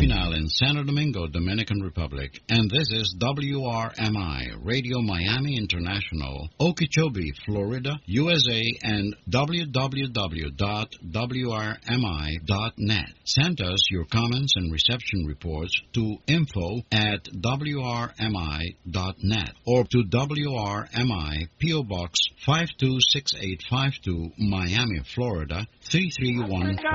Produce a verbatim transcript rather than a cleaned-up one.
Pinal in Santo Domingo, Dominican Republic. And this is W R M I, Radio Miami International, Okeechobee, Florida, U S A, and w w w dot w r m i dot net. Send us your comments and reception reports to info at w r m i dot net or to W R M I, P O. Box five two six eight five two, Miami, Florida, three three one four.